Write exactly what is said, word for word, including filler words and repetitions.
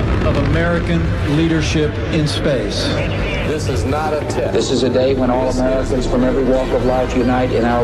of American leadership in space. This is not a test. This is a day when all Americans from every walk of life unite in our